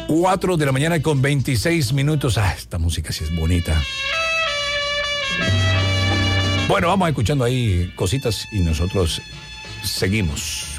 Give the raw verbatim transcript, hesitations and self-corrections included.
cuatro de la mañana con veintiséis minutos. Ah, esta música sí es bonita. Bueno, vamos escuchando ahí cositas y nosotros seguimos.